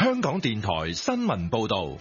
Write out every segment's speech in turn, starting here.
香港電台新聞報道。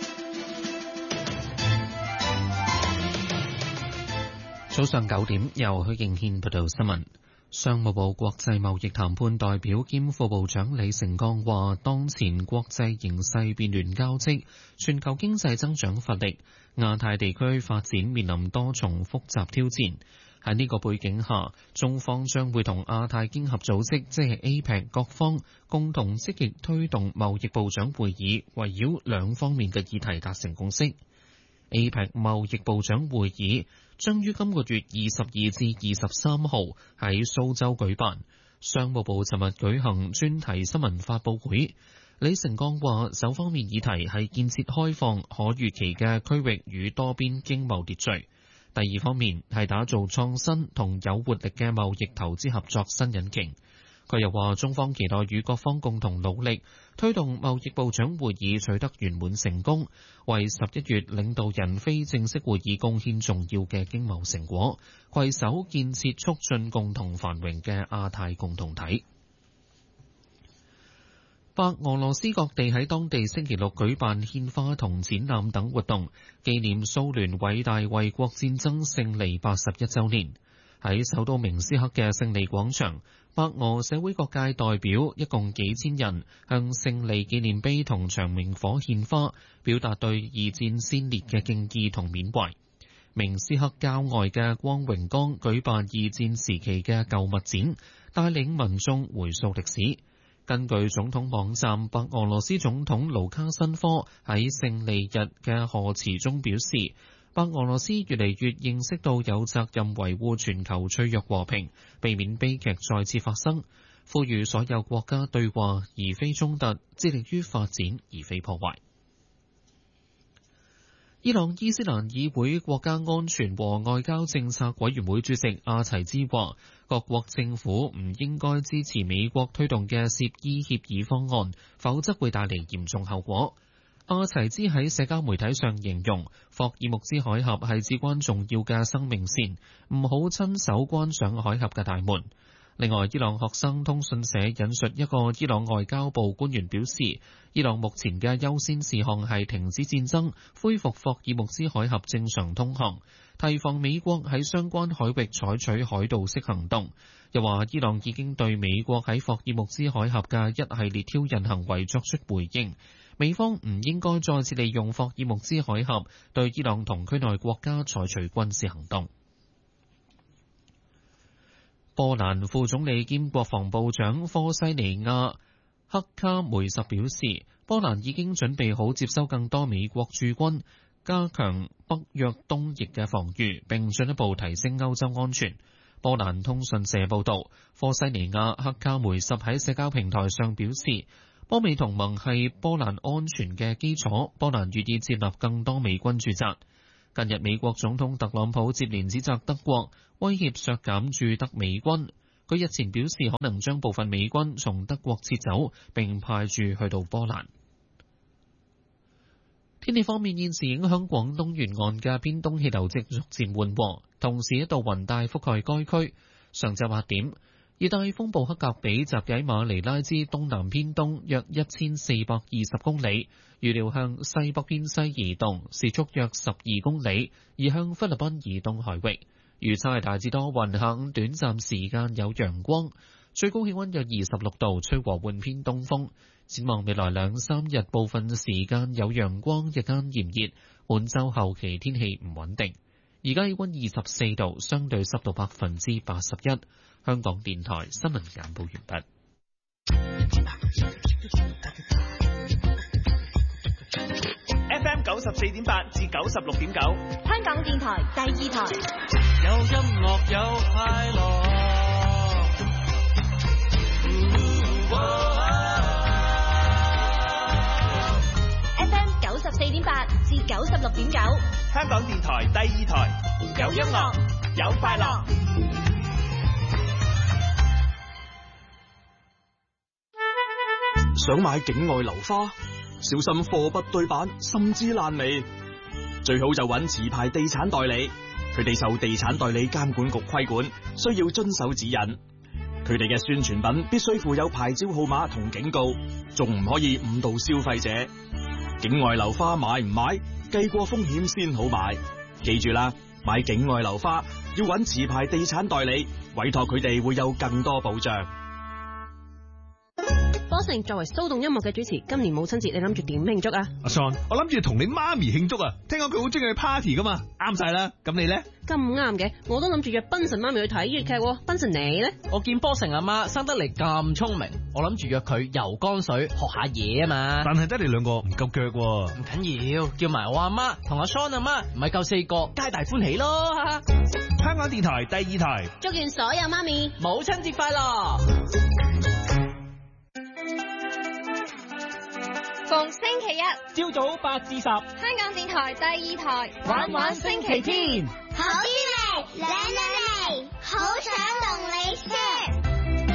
早上9點，由許敬軒報道新聞。商務部國際貿易談判代表兼副部長李成鋼話，當前國際形勢變亂交織，全球經濟增長乏力，亞太地區發展面臨多重複雜挑戰。喺呢個背景下，中方將會同亞太經合組織即係 APEC 各方共同積極推動貿易部長會議，圍繞兩方面嘅議題達成共識。APEC 貿易部長會議將於今個月22至23號喺蘇州舉辦。商務部尋日舉行專題新聞發佈會，李成鋼話，首方面議題係建設開放可預期嘅區域與多邊經貿秩序，第二方面係打造創新同有活力嘅貿易投資合作新引擎。佢又話，中方期待與各方共同努力，推動貿易部長會議取得圓滿成功，為11月領導人非正式會議貢獻重要嘅經貿成果，攜手建設促進共同繁榮嘅亞太共同體。白俄羅斯各地喺當地星期六舉辦獻花同展覽等活動，紀念蘇聯偉大衛國戰爭勝利81週年。喺首都明斯克嘅勝利廣場，白俄社會各界代表一共幾千人向勝利紀念碑同長明火獻花，表達對二戰先烈嘅敬意同緬懷。明斯克郊外嘅光榮崗舉辦二戰時期嘅舊物展，帶領民眾回溯歷史。根據總統網站，白俄羅斯總統盧卡申科喺勝利日嘅賀詞中表示，白俄羅斯越嚟越認識到有責任維護全球脆弱和平，避免悲劇再次發生，呼籲所有國家對話而非衝突，致力於發展而非破壞。伊朗伊斯蘭議會國家安全和外交政策委員會主席阿齊茲話，各國政府唔應該支持美國推動嘅涉伊協議方案，否則會帶嚟嚴重後果。阿齊茲喺社交媒體上形容，霍爾木茲海峽係至關重要嘅生命線，唔好親手關上海峽嘅大門。另外，伊朗學生通訊社引述一個伊朗外交部官員表示，伊朗目前嘅優先事項係停止戰爭，恢復霍爾木茲海峽正常通航，提防美國喺相關海域採取海盜式行動。又話伊朗已經對美國喺霍爾木茲海峽嘅一系列挑釁行為作出回應，美方唔應該再次利用霍爾木茲海峽對伊朗同區內國家採取軍事行動。波蘭副總理兼國防部長科西尼亞克卡梅什表示，波蘭已經準備好接收更多美國駐軍，加強北約東翼嘅防禦，並進一步提升歐洲安全。波蘭通訊社報導，科西尼亞克卡梅什喺社交平台上表示，波美同盟係波蘭安全嘅基礎，波蘭願意接納更多美軍駐紮。近日，美國總統特朗普接連指責德國威脅削減駐德美軍。佢日前表示，可能將部分美軍從德國撤走，並派駐去到波蘭。天氣方面，現時影響廣東沿岸嘅偏東氣流正逐漸緩和，同時一道雲帶覆蓋該區。上晝8點，熱帶風暴克格比集結喺馬尼拉之東南偏東約1420公里，預料向西北偏西移動，時速約12公里，移向菲律賓以東海域。預測係大致多雲，下午短暫時間有陽光，最高氣溫約26度，吹和緩偏東風。展望未來2-3日，部分時間有陽光，日間炎熱。本週後期天氣唔穩定。而家氣溫24度，相對濕度81%。香港電台新聞簡報完畢。 FM 94.8至96.9， 香港電台第2台。 有音樂有快樂。 FM 94.8至96.9， 香港電台第2台。有音樂，有快樂。 想買境外樓花，小心貨不對版，甚至爛尾。最好就揾持牌地產代理，佢哋受地產代理監管局規管，需要遵守指引。 佢哋嘅宣傳品必須附有牌照號碼同警告，仲唔可以誤導消費者。境外樓花買唔買，計過風險先好買。記住啦，買境外樓花要揾持牌地產代理，委託佢哋會有更多保障。 波成作為騷動音樂嘅主持，今年母親節你諗住點慶祝啊？ 阿 Son， 我諗住同你媽咪慶祝啊！聽講佢好中意去 party 噶嘛，啱晒啦。咁你咧？ 咁啱嘅，我都諗住約賓神媽咪去睇粵劇。賓神你咧？ 我見波成阿媽生得嚟咁聰明，我諗住約佢游江水學下嘢啊嘛。 但係得你兩個唔夠腳喎。 唔緊要，叫埋我阿媽同阿 Son 阿媽，唔係夠4個，皆大歡喜咯。 香港電台第2台， 祝願所有媽咪母親節快樂。 逢星期一朝早8至10， 香港電台第2台玩玩星期天。 好啲味，靚靚味，好想同你 share。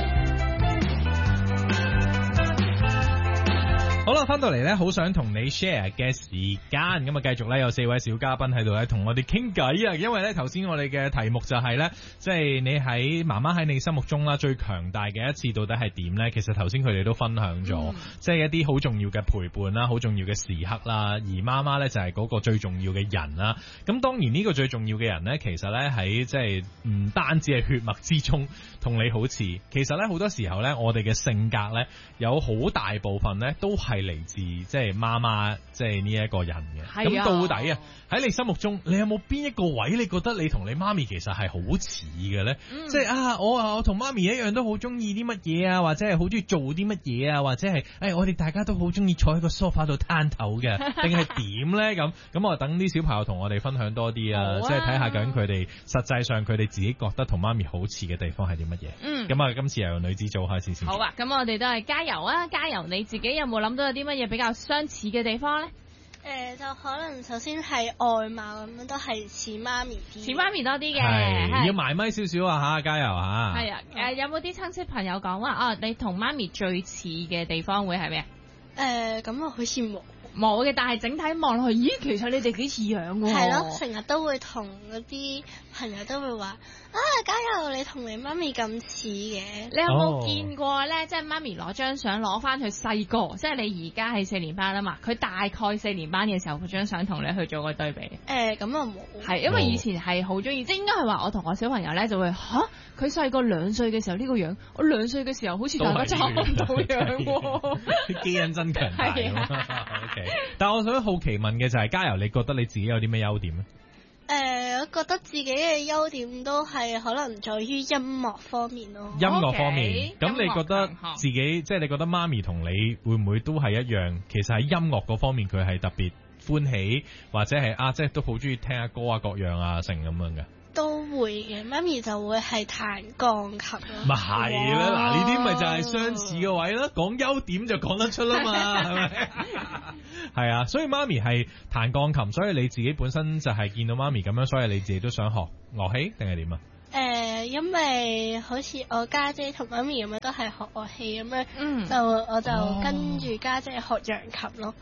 好啦，翻到嚟咧，好想同你 share 嘅時間，咁啊繼續咧有4位小嘉賓喺度咧同我哋傾偈啊，因為咧頭先我哋嘅題目就係咧，即係你喺媽媽喺你心目中啦最強大嘅一次到底係點咧？其實頭先佢哋都分享咗，即係一啲好重要嘅陪伴啦，好重要嘅時刻啦，而媽媽咧就係嗰個最重要嘅人啦。咁當然呢個最重要嘅人咧，其實咧喺即係唔單止係血脈之中同你好似，其實咧好多時候咧我哋嘅性格咧有好大部分咧都係嚟自即係媽媽即係呢一個人嘅。咁到底啊喺你心目中你有冇邊一個位你覺得你同你媽咪其實係好似嘅咧？即係啊我同媽咪一樣都好中意啲乜嘢啊，或者係好中意做啲乜嘢啊，或者係我哋大家都好中意坐喺個梳化度攤頭嘅，定係點咧？咁我等啲小朋友同我哋分享多啲啊，即係睇下究竟佢哋實際上佢哋自己覺得同媽咪好似嘅地方係啲乜嘢。咁啊今次由女子組開始先。 好啊，咁我哋都係加油啊！加油！你自己有冇諗到有啲乜嘢比較相似嘅地方咧？ 就可能首先係外貌咁樣都係似媽咪啲， 似媽咪多啲嘅。 係要埋咪少少啊嚇，加油嚇！ 係啊，有冇啲親戚朋友講話你同媽咪最似嘅地方會係咩？ 咁啊好似冇嘅，但係整體望落去，咦，其實你哋幾似樣喎。 係咯，成日都會同嗰啲朋友都會話加油，你同你媽咪咁似嘅。 你有冇見過咧？即係媽咪攞張相攞翻去細個，即係你而家係4年班啊嘛，佢大概4年班嘅時候，佢張相同你去做個對比。 咁啊冇。係因為以前係好中意，即係應該係話我同我小朋友咧就會佢細個2歲嘅時候呢個樣，我2歲嘅時候好似大家差唔多樣喎。 基因真強大。OK， 但係我想好奇問嘅就係加油，你覺得你自己有啲咩優點咧？ 我覺得自己嘅優點都係可能在於音樂方面咯。 音樂方面，咁你覺得自己即係你覺得媽咪同你會唔會都係一樣？其實喺音樂嗰方面佢係特別歡喜，或者係即係都好中意聽下歌啊各樣啊成咁樣嘅。 都會嘅，媽咪就會係彈鋼琴咯。 咪係啦，嗱呢啲咪就係相似嘅位啦，講優點就講得出啦嘛，係咪？係啊，所以媽咪係彈鋼琴，所以你自己本身就係見到媽咪咁樣，所以你自己都想學樂器定係點啊？ 因為好似我家姐同媽咪咁樣都係學樂器咁樣，我就跟住家姐學揚琴咯。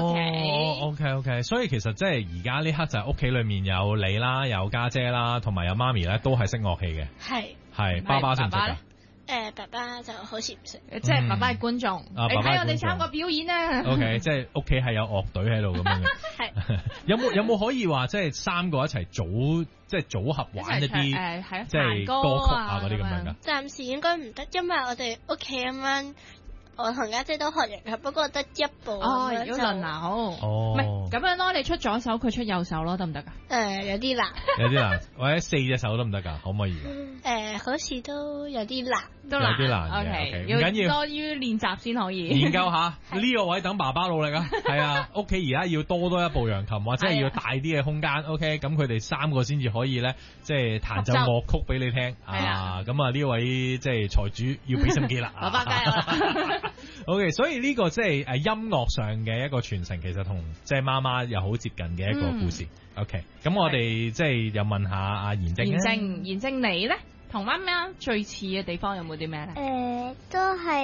OK， 所以其實即係而家呢刻就係屋企裏面有你啦，有家姐啦，同埋有媽咪咧，都係識樂器嘅。係，爸爸識唔識㗎？ 爸爸就好似唔識， 即係爸爸係觀眾。你睇我哋3個表演啊 ！OK， 即係屋企係有樂隊喺度咁樣嘅。係有冇可以話即係3個一齊組合玩一啲即係歌曲啊嗰啲咁樣㗎？ 暫時應該唔得，因為我哋屋企咁樣。我同家姐都學揚琴，不過得一部如果輪流，唔係咁樣咯。你出左手，佢出右手咯，得唔得㗎？ 有啲難， 有啲難，或者4隻手得唔得㗎？可唔可以？ 好似都有啲難， 都難， 有啲難嘅。OK，唔緊要， 多於練習先可以研究下呢個位，等爸爸努力啊！係啊，屋企而家要多一部揚琴，或者係要大啲嘅空間。OK，咁佢哋3個先至可以咧，即係彈奏樂曲俾你聽啊！咁啊呢位即係財主要俾心機啦， 爸爸加油啦！ OK， 所以呢個即係音樂上嘅一個傳承，其實同即係媽媽又好接近嘅一個故事。OK， 咁我哋即係又問下阿妍晶咧。 妍晶你咧同媽媽最似嘅地方有冇啲咩咧？ 都係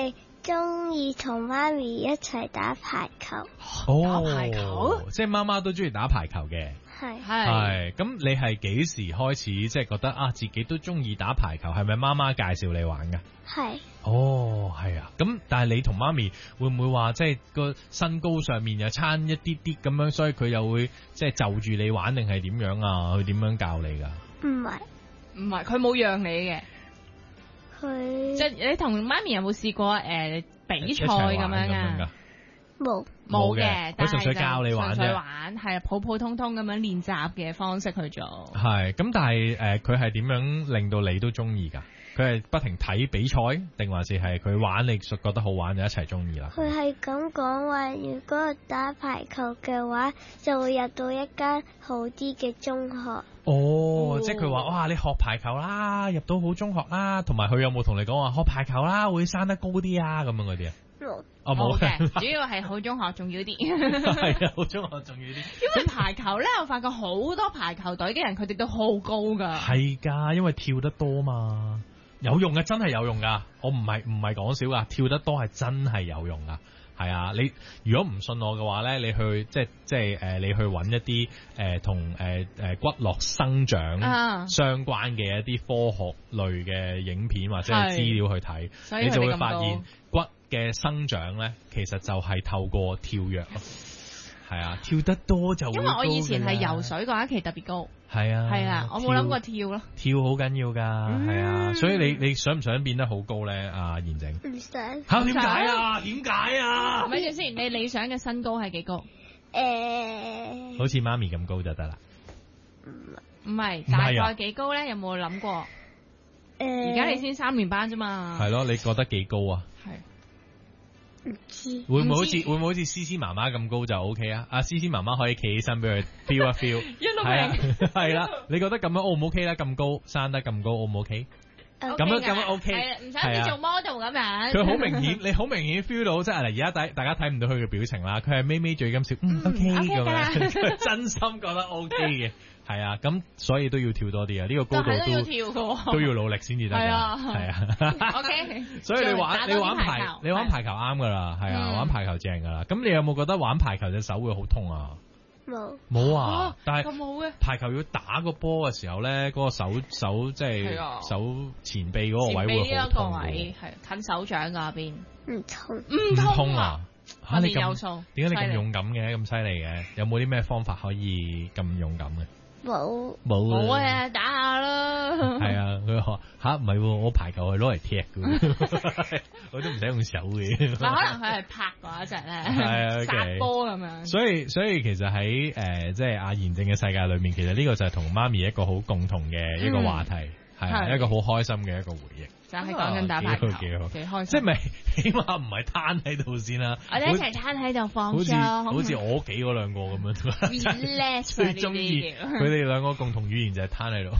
中意同媽咪一齊打排球。 打排球，即係媽媽都中意打排球嘅。係，咁你係幾時開始即係覺得啊自己都中意打排球？係咪媽媽介紹你玩噶？ 係。 哦，係啊。咁但係你同媽咪會唔會話即係個身高上面又差一啲啲咁樣，所以佢又會即係就住你玩定係點樣啊？佢點樣教你噶？ 唔係，佢冇讓你嘅。 佢即係你同媽咪有冇試過比賽咁樣啊？冇嘅，佢純粹教你玩啫。純粹玩係普普通通咁樣練習嘅方式去做。 係咁，但係佢係點樣令到你都中意㗎？佢係不停睇比賽，定還是係佢玩你覺得好玩就一齊中意啦？ 佢係咁講話，如果打排球嘅話，就會入到一間好啲嘅中學。 即係佢話哇，你學排球啦，入到好中學啦，同埋佢有冇同你講話學排球啦會生得高啲啊咁樣嗰啲啊？冇嘅，主要係好中學重要啲。 係啊，好中學重要啲。 因為排球咧，我發覺好多排球隊嘅人佢哋都好高噶。 係噶，因為跳得多嘛。有用嘅，真係有用噶，我唔係講笑噶，跳得多係真係有用噶，係啊，你如果唔信我嘅話咧，你去即係你去揾一啲同骨骼生長相關嘅一啲科學類嘅影片或者係資料去睇，你就會發現骨嘅生長咧，其實就係透過跳躍咯，係啊，跳得多就會高。因為我以前係游水嗰一期特別高。 係啊， 我冇諗過跳咯。 跳好緊要㗎，係啊，所以你想唔想變得好高咧？阿妍靜唔想。 嚇點解啊？點解啊？ 咪住先，你理想嘅身高係幾高？ 好似媽咪咁高就得啦。 唔係，大概幾高咧？有冇諗過？而家你先3年班啫嘛。係咯，你覺得幾高啊？ 唔知會唔會好似思思媽媽咁高就 OK 啊？阿思思媽媽可以企起身俾佢 feel 一 feel， 係啦，你覺得咁樣 O 唔 OK 啦？咁高生得咁高 O 唔 OK？咁樣 OK， 唔使你做 model 咁樣。 佢好明顯，你好明顯 feel 到，即係而家大家睇唔到佢嘅表情啦。佢係咪咪嘴咁笑，OK 咁樣，真心覺得 OK 嘅。係啊，咁所以都要跳多啲啊！呢個高度都要努力先至得㗎。係啊。 OK。 所以你玩排球啱㗎啦，係啊，玩排球正㗎啦。咁你有冇覺得玩排球隻手會好痛啊？冇啊！但係排球要打個波嘅時候咧，嗰個手即係手前臂嗰個位會好痛嘅。 係近手掌嗰邊。 唔痛。 唔痛啊！嚇你咁點解你咁勇敢嘅？咁犀利嘅？有冇啲咩方法可以咁勇敢嘅？ 冇啊，打下啦。 係啊，佢話吓唔係，我排球係攞嚟踢嘅，我都唔使用手嘅。 嗱，可能佢係拍嗰一隻咧， 係啊， 殺波咁樣。 所以其實喺即係阿妍靜嘅世界裏面，其實呢個就係同媽咪一個好共同嘅一個話題，係一個好開心嘅一個回憶。就係講緊打排球，幾開心，即係咪起碼唔係攤喺度先啦？ 我哋一齊攤喺度放鬆， 好似我屋企嗰兩個咁樣。最中意佢哋兩個共同語言就係攤喺度。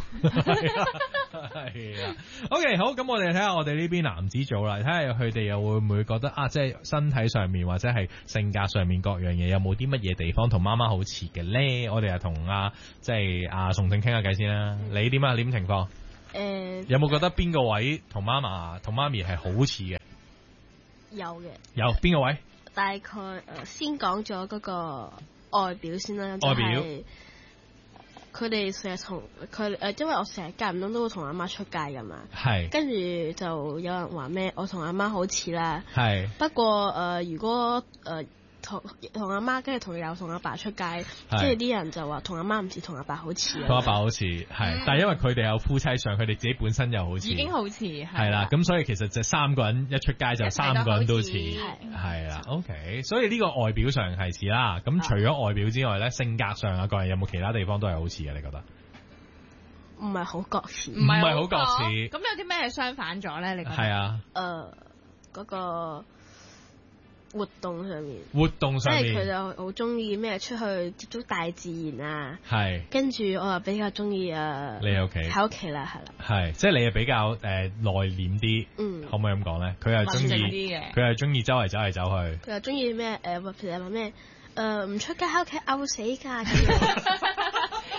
係啊，OK，好，咁我哋睇下我哋呢邊男子組啦，睇下佢哋又會唔會覺得啊，即係身體上面或者係性格上面各樣嘢有冇啲乜嘢地方同媽媽好似嘅咧？我哋又同即係阿崇正傾下偈先啦。你點啊？點情況？有冇覺得邊個位同媽咪係好似嘅？ 有嘅。有邊個位？ 大概先講咗嗰個外表先啦。外表。佢哋成日同佢因為我成日間唔中都會同阿媽出街㗎嘛。係。跟住就有人話咩？我同阿媽好似啦。係。不過如果同阿媽跟住同阿爸出街，跟住啲人就話同阿媽唔似，同阿爸好似。同阿爸好似係，但係因為佢哋有夫妻相，佢哋自己本身又好似， 已經好似係啦。咁所以其實就3個人一出街就3個人都似，係啦。OK，所以呢個外表上係似啦。咁除咗外表之外咧，性格上啊，個人有冇其他地方都係好似嘅？你覺得？ 唔係好各似， 唔係好各似。 咁有啲咩係相反咗咧？你覺得？ 係啊。 嗰個。活動上面，即係佢就好中意咩出去接觸大自然啊，係，跟住我又比較中意你喺屋企，喺屋企啦，係啦，係，即係你係比較內斂啲，可唔可以咁講咧？佢又中意，佢又中意周圍走嚟走去，佢又中意咩？譬如話咩？唔出街喺屋企嘔死㗎，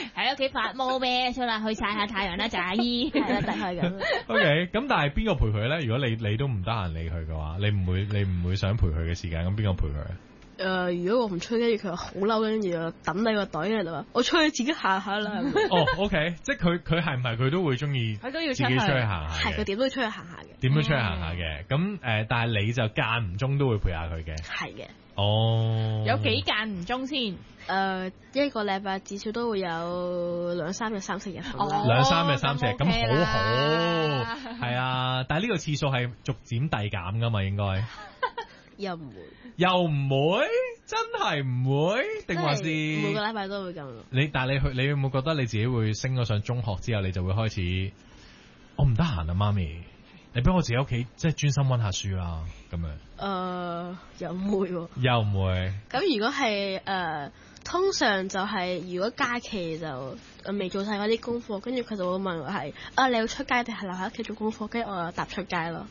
喺屋企發毛咩？出嚟去曬下太陽啦，仔。 係啦，大概咁。 OK， 咁但係邊個陪佢咧？如果你都唔得閒理佢嘅話，你唔會想陪佢嘅時間，咁邊個陪佢？ 如果我唔吹，跟住佢話好嬲，跟住又抌低個袋喺度話，我出去自己行下啦。 哦，OK， 即係佢係唔係佢都會中意？ 佢都要自己出去行下。 係佢點都出去行下嘅。 點都出去行下嘅，咁但係你就間唔中都會陪下佢嘅。 係嘅。 哦。有幾間唔中先？ 一個禮拜至少都會有2、3日、3、4日咁啦。 2、3日、3、4日，咁好好。係啊，但係呢個次數係逐漸遞減噶嘛，應該。 又唔會， 真係唔會，定還是每個禮拜都會咁？ 但係你有冇覺得你自己會升咗上中學之後，你就會開始，我唔得閒啊，媽咪，你俾我自己屋企即係專心溫下書啦，咁樣。 又唔會喎。 又唔會。 咁如果係通常就係如果假期就未做晒嗰啲功課，跟住佢就會問我係你要出街定係留喺屋企做功課，跟住我又答出街咯。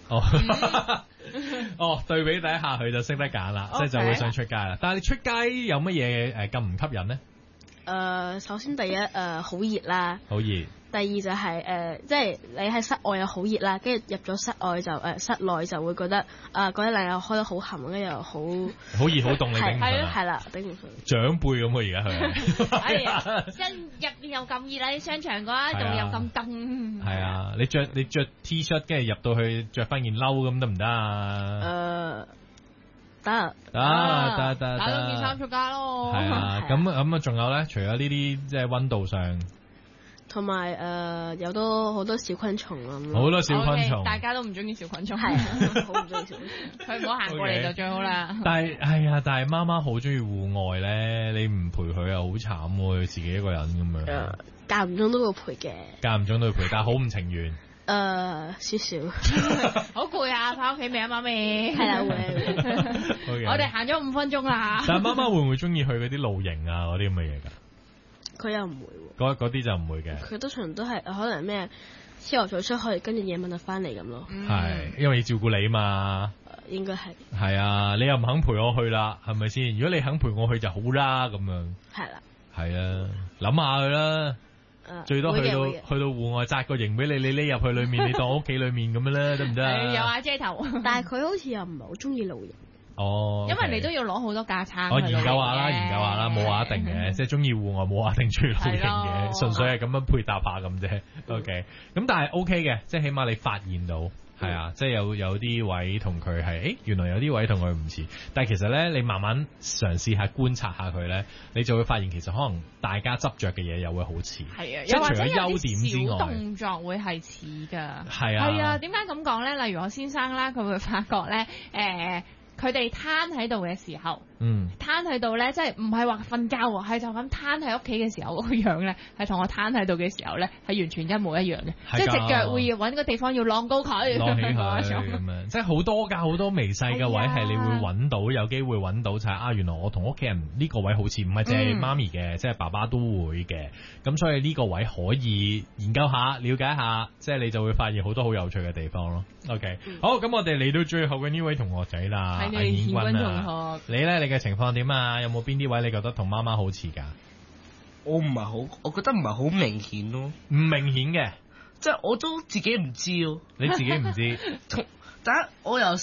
對比底下佢就識得揀啦，即係就會想出街啦。但係你出街有乜嘢咁唔吸引呢？ 首先第一好熱啦。好熱。第二就係即係你喺室外又好熱啦，跟住入咗室外就室內就會覺得嗰一冷又開得好冚，跟住又好好熱好凍，你頂唔順。係啦，頂唔順。長輩咁喎，而家佢。 哎呀，入邊又咁熱啦，啲商場嘅話仲又咁凍。 係啊，你着 T 恤跟住入到去着翻件褸咁得唔得啊？ 得， 打多件衫出街咯。 係啊，咁仲有咧？除咗呢啲即係溫度上。 同埋有好多小昆蟲咁。 好多小昆蟲， 大家都唔中意小昆蟲， 係好唔中意小昆蟲。 佢唔好行過嚟就最好啦。 但係媽媽好中意戶外咧，你唔陪佢又好慘喎，自己一個人咁樣。 間唔中都會陪嘅。間唔中都會陪，但係好唔情願。 少少。 好攰啊！翻屋企未啊，媽咪？ 係啦，會。 我哋行咗5分鐘啦。 但係媽媽會唔會中意去嗰啲露營啊嗰啲咁嘅嘢㗎？ 佢又唔會喎，嗰啲就唔會嘅。 佢通常都係可能咩朝頭早出去，跟住夜晚就翻嚟咁咯。 係，因為要照顧你嘛。 應該係。係啊，你又唔肯陪我去啦，係咪先？如果你肯陪我去就好啦，咁樣。 係啦。係啊，諗下佢啦。最多去到戶外紮個營俾你，你匿入去裏面，你當屋企裏面咁樣咧，得唔得？ 有瓦遮頭。 但係佢好似又唔係好中意露營。 因為你都要攞好多架撐。 我研究下啦，冇話一定嘅，即係中意戶外冇話一定中意露營嘅，純粹係咁樣配搭下咁啫。OK， 咁但係 OK 嘅，即係起碼你發現到係啊，即係有啲位同佢係，原來有啲位同佢唔似，但係其實咧，你慢慢嘗試下觀察下佢咧，你就會發現其實可能大家執着嘅嘢又會好似。係啊， 即係除咗優點之外， 小動作會係似㗎。 係啊。係啊， 點解咁講咧？例如我先生啦，佢會發覺咧，佢哋攤喺度嘅時候，攤喺度咧，即係唔係話瞓覺喎，係就咁攤喺屋企嘅時候嗰個樣咧，係同我攤喺度嘅時候咧，係完全一模一樣嘅，即係隻腳會要揾個地方要晾高佢， 晾起佢咁樣，即係好多㗎，好多微細嘅位係你會揾到，有機會揾到就係原來我同屋企人呢個位好似，唔係淨係媽咪嘅，即係爸爸都會嘅，咁所以呢個位可以研究下、了解下，即係你就會發現好多好有趣嘅地方咯。OK，好，咁我哋嚟到最後嘅呢位同學仔啦。 係你建軍同學， 你咧，你嘅情況點啊？有冇邊啲位你覺得同媽媽好似㗎？ 我唔係好，我覺得唔係好明顯咯。 唔明顯嘅， 即係我都自己唔知咯。 你自己唔知？ 但係我由